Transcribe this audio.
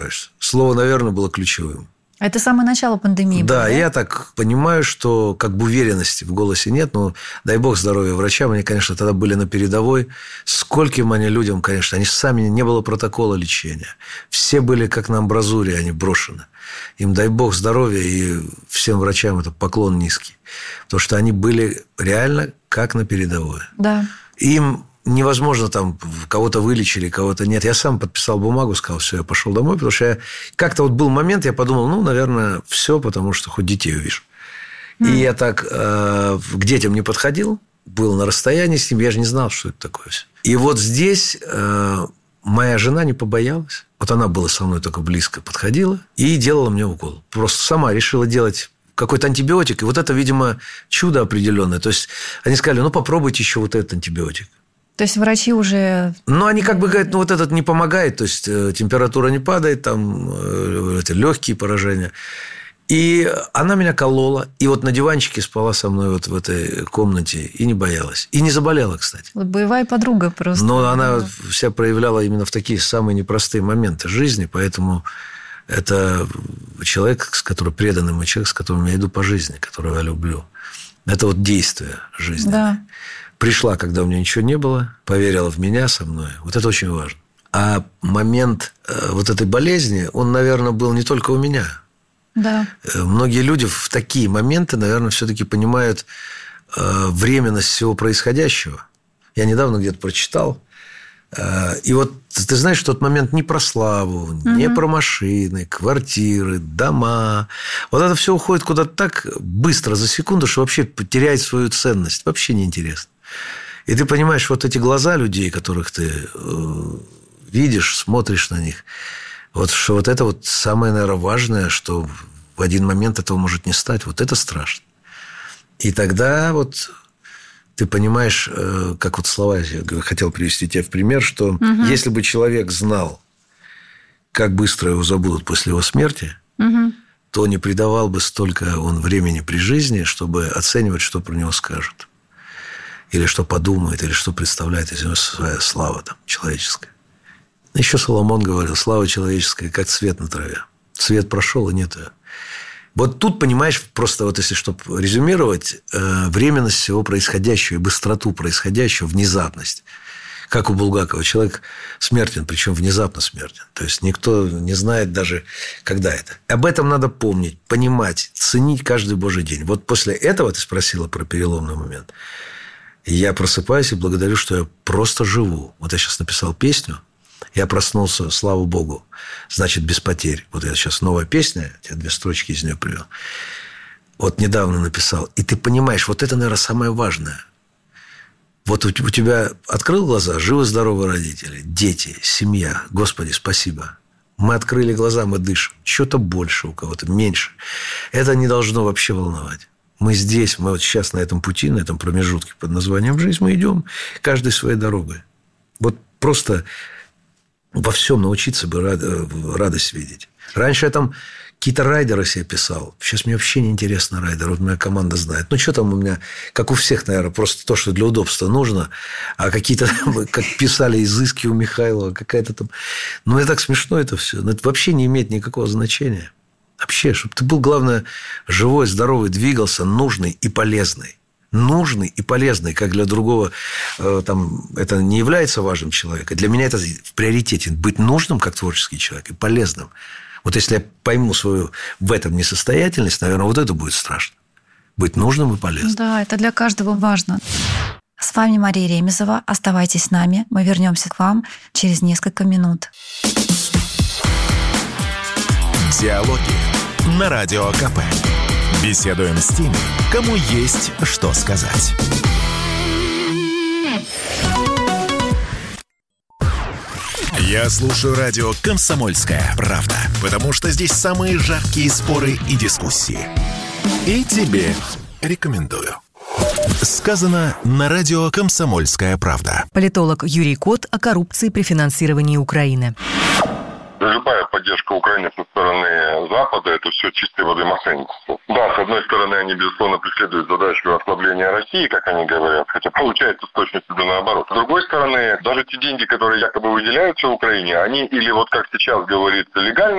сомневаюсь. Слово «наверное» было ключевым. Это самое начало пандемии. Да, я так понимаю, что как бы уверенности в голосе нет. Но дай бог здоровья врачам. Они, конечно, тогда были на передовой. Скольким они людям, конечно, они сами, не было протокола лечения. Все были как на амбразуре, они брошены. Им дай бог здоровья, и всем врачам это поклон низкий. Потому что они были реально как на передовой. Да. Им невозможно там кого-то вылечили, кого-то нет. Я сам подписал бумагу, сказал, все, я пошел домой, потому что как-то вот был момент, я подумал, наверное, все, потому что хоть детей увижу. И я так к детям не подходил, был на расстоянии с ним, я же не знал, что это такое все. И вот здесь моя жена не побоялась. Вот она была со мной только близко, подходила и делала мне укол. Просто сама решила делать какой-то антибиотик. И вот это, видимо, чудо определенное. То есть они сказали, попробуйте еще вот этот антибиотик. То есть врачи уже... Они как бы говорят, вот этот не помогает, то есть температура не падает, там эти легкие поражения. И она меня колола, и вот на диванчике спала со мной вот в этой комнате и не боялась. И не заболела, кстати. Вот боевая подруга просто. Но она себя проявляла именно в такие самые непростые моменты жизни, поэтому это человек, преданный мой человек, с которым я иду по жизни, которого я люблю. Это вот действие жизни. Да. Пришла, когда у меня ничего не было, поверила в меня со мной. Вот это очень важно. А момент вот этой болезни, он, наверное, был не только у меня. Да. Многие люди в такие моменты, наверное, все-таки понимают временность всего происходящего. Я недавно где-то прочитал. И вот ты знаешь, что тот момент не про славу, не про машины, квартиры, дома. Вот это все уходит куда-то так быстро, за секунду, что вообще теряет свою ценность. Вообще неинтересно. И ты понимаешь, вот эти глаза людей, которых ты видишь, смотришь на них, вот что вот это вот самое, наверное, важное, что в один момент этого может не стать. Вот это страшно. И тогда вот ты понимаешь, как вот слова, я хотел привести тебе в пример, что если бы человек знал, как быстро его забудут после его смерти, то не придавал бы столько он времени при жизни, чтобы оценивать, что про него скажут. Или что подумает, или что представляет из него своя слава там, человеческая. Еще Соломон говорил, слава человеческая, как цвет на траве. Цвет прошел, и нет ее. Вот тут, понимаешь, просто вот если чтобы резюмировать, временность всего происходящего и быстроту происходящего, внезапность. Как у Булгакова. Человек смертен, причем внезапно смертен. То есть никто не знает даже, когда это. Об этом надо помнить, понимать, ценить каждый божий день. Вот после этого ты спросила про переломный момент. И я просыпаюсь и благодарю, что я просто живу. Вот я сейчас написал песню. Я проснулся, слава Богу, значит, без потерь. Вот я сейчас новая песня, я 2 строчки из нее привел. Вот недавно написал. И ты понимаешь, вот это, наверное, самое важное. Вот у тебя открыл глаза, живы-здоровы родители, дети, семья. Господи, спасибо. Мы открыли глаза, мы дышим. Что-то больше у кого-то, меньше. Это не должно вообще волновать. Мы здесь, мы вот сейчас на этом пути, на этом промежутке под названием «Жизнь», мы идем каждой своей дорогой. Вот просто во всем научиться бы радость видеть. Раньше я там какие-то райдеры себе писал. Сейчас мне вообще не интересно райдер. Вот моя команда знает. Что там у меня, как у всех, наверное, просто то, что для удобства нужно. А какие-то, как писали изыски у Михайлова, какая-то там... это так смешно это все. Но это вообще не имеет никакого значения. Вообще, чтобы ты был, главное, живой, здоровый, двигался, нужный и полезный. Нужный и полезный, как для другого это не является важным человеком. Для меня это в приоритете. Быть нужным, как творческий человек, и полезным. Вот если я пойму свою в этом несостоятельность, наверное, вот это будет страшно. Быть нужным и полезным. Да, это для каждого важно. С вами Мария Ремезова. Оставайтесь с нами. Мы вернемся к вам через несколько минут. Диалоги на Радио КП. Беседуем с теми, кому есть что сказать. Я слушаю радио «Комсомольская правда», потому что здесь самые жаркие споры и дискуссии. И тебе рекомендую. Сказано на радио «Комсомольская правда». Политолог Юрий Кот о коррупции при финансировании Украины. Любая поддержка Украины со стороны Запада – это все чистой воды мошенничество. Да, с одной стороны, они, безусловно, преследуют задачу ослабления России, как они говорят, хотя получается с точностью до наоборот. С другой стороны, даже те деньги, которые якобы выделяются Украине, они или вот как сейчас говорится, легально